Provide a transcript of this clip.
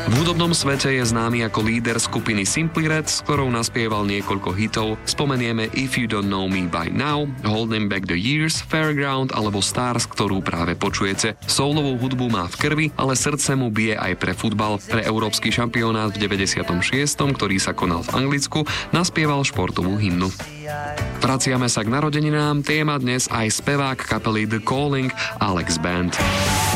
V hudobnom svete je známy ako líder skupiny Simply Red, s ktorou naspieval niekoľko hitov. Spomenieme If You Don't Know Me By Now, Holding Back the Years, Fairground alebo Stars, ktorú práve počujete. Soulovú hudbu má v krvi, ale srdce mu bije aj pre futbal. Pre európsky šampionát v 96., ktorý sa konal v Anglicku, naspieval športovú hymnu. Vraciame sa k narodeninám, téma dnes aj spevák kapely The Calling Alex Band.